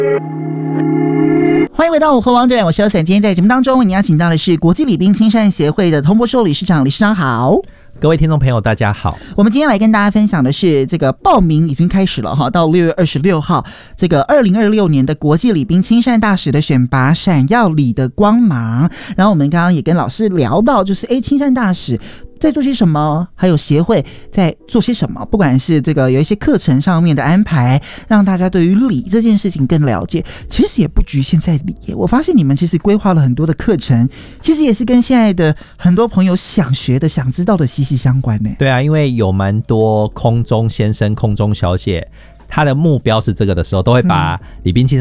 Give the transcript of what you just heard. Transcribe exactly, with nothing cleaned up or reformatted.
欢迎回到午后王者，我是欧森。今天在节目当中为您邀请到的是国际礼宾亲善协会的童博寿理事长，理事长好。 各位听众朋友大家好， 我们今天来跟大家分享的是这个报名已经开始了哈，到六月二十六号这个二零二六年的国际礼宾亲善大使的选拔闪耀礼的光芒。然后我们刚刚也跟老师聊到，就是哎，亲善大使在做些什么，还有协会在做些什么，不管是这个有一些课程上面的安排，让大家对于礼这件事情更了解。其实也不局限在礼耶，我发现你们其实规划了很多的课程，其实也是跟现在的很多朋友想学的想知道的息息相关呢。 对啊，因为有蛮多空中先生空中小姐他的目标是这个的时候，都会把礼宾亲